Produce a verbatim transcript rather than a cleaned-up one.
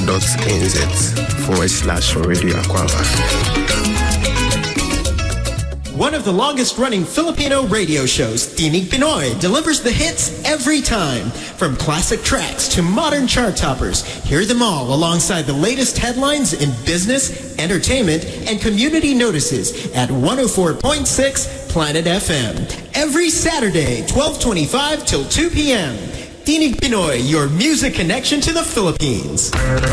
co.nz forward slash Radio Aquaba. One of the longest-running Filipino radio shows, Tinig Pinoy, delivers the hits every time. From classic tracks to modern chart toppers, hear them all alongside the latest headlines in business, entertainment, and community notices at one oh four point six Planet F M. Every Saturday, twelve twenty-five till two p.m. Tinig Pinoy, your music connection to the Philippines.